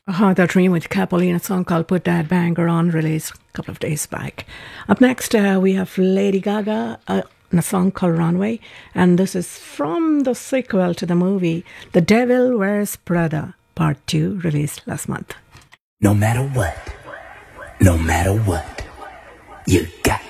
The Dream with Capolina, song called Put That Banger On, released a couple of days back. Up next, we have Lady Gaga, in a song called Runway, and this is from the sequel to the movie The Devil Wears Prada, Part 2, released last month. No matter what, you got